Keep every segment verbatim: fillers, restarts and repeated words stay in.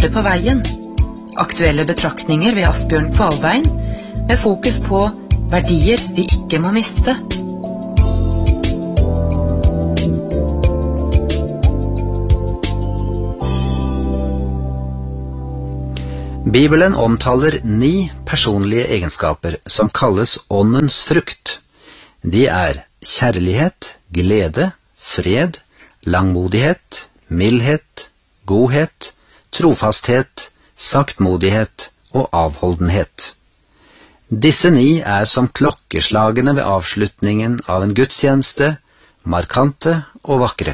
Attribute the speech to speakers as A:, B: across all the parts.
A: borte på veien. Aktuelle betraktninger ved Asbjørn Kvalbein, med fokus på verdier vi ikke må miste.
B: Bibelen omtaler ni personlige egenskaper som kalles åndens frukt. De er kjærlighet, glede, fred, langmodighet, mildhet, godhet, trofasthet, saktmodighet og avholdenhet. Disse ni er som klokkeslagene ved avslutningen av en gudstjeneste, markante og vakre.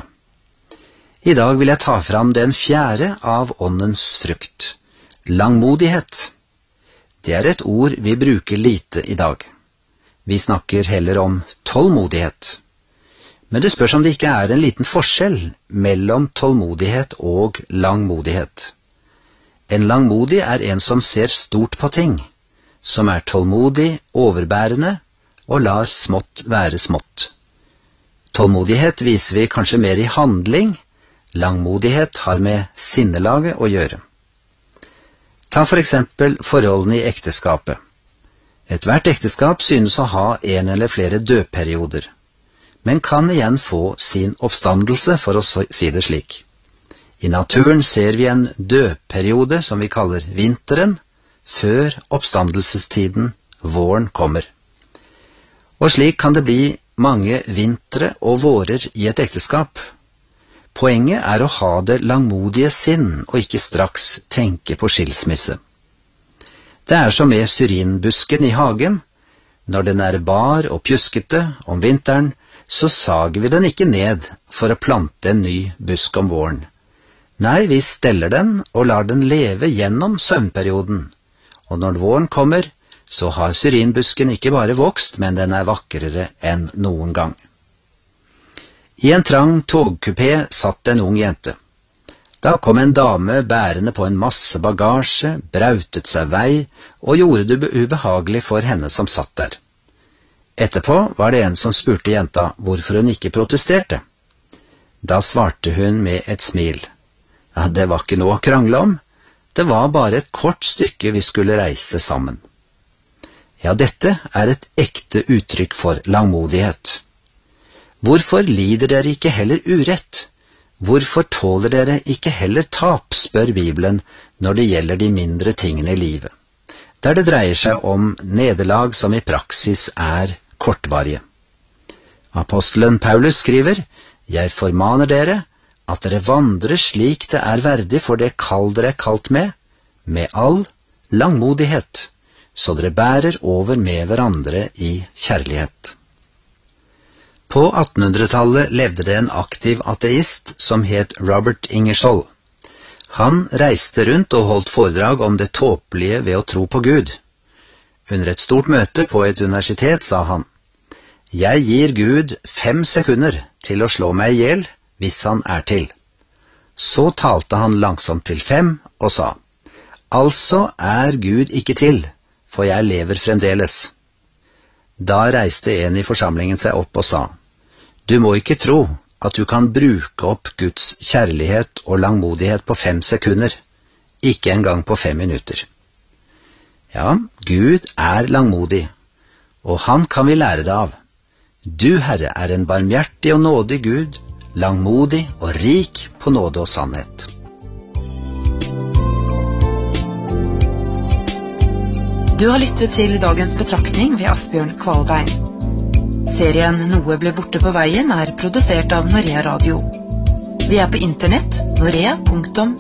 B: I dag vil jeg ta fram den fjerde av åndens frukt. Langmodighet. Det er et ord vi bruker lite i dag. Vi snakker heller om tålmodighet. Men det spørs om det ikke er en liten forskjell mellom tålmodighet og langmodighet. En langmodig er en som ser stort på ting, som er tålmodig, overbærende og lar smått være smått. Tålmodighet viser vi kanskje mer i handling, langmodighet har med sinnelaget å gjøre. Ta for eksempel forholdene i ekteskapet. Et hvert ekteskap synes å ha en eller flere dødperioder, men kan igjen få sin oppstandelse, for å si det slik. I naturen ser vi en dødperiode som vi kaller vinteren, før oppstandelsestiden, våren, kommer. Og slik kan det bli mange vintre og vårer i et ekteskap. Poenget er å ha det langmodige sinn, og ikke straks tenke på skilsmisse. Det er som med syrinbusken i hagen. Når den er bar og pjuskete om vinteren, så sager vi den ikke ned for å plante en ny busk om våren. Nei, vi steller den og lar den leve gjennom søvnperioden. Og når våren kommer, så har syrinbusken ikke bare vokst, men den er vakrere enn noen gang. I en trang togkupé satt en ung jente. Da kom en dame bærende på en masse bagasje, brautet seg vei og gjorde det ubehagelig for henne som satt der. Etterpå var det en som spurte jenta hvorfor hun ikke protesterte. Da svarte hun med et smil. Ja, det var ikke noe å krangle om. Det var bare et kort stykke vi skulle reise sammen. Ja, dette er et ekte uttrykk for langmodighet. Hvorfor lider dere ikke heller urett? Hvorfor tåler dere ikke heller tap, spør Bibelen når det gjelder de mindre tingene i livet, der det dreier seg om nederlag som i praksis er kortvarige. Apostelen Paulus skriver, «Jeg formaner dere at dere vandrer slik det er verdig for det kall dere er kalt med, med all langmodighet, så dere bærer over med hverandre i kjærlighet.» På attenhundretallet levde det en aktiv ateist som het Robert Ingersoll. Han reiste rundt og holdt foredrag om det tåpelige ved å tro på Gud. Under et stort møte på et universitet sa han, «Jeg gir Gud fem sekunder til å slå meg ihjel hvis han er til.» Så talte han langsomt til fem og sa, «Altså er Gud ikke til, for jeg lever fremdeles.» Da reiste en i forsamlingen seg opp og sa, «Du må ikke tro at du kan bruke opp Guds kjærlighet og langmodighet på fem sekunder, ikke engang på fem minutter.» Ja, Gud er langmodig, og han kan vi lære det av. Du, Herre, er en barmhjertig og nådig Gud, langmodig og rik på nåde og sannhet.
A: Du har lyttet til dagens betraktning ved Asbjørn Kvalbein. Serien Noe ble borte på veien er produsert av Norea Radio. Vi er på internett, norea punktum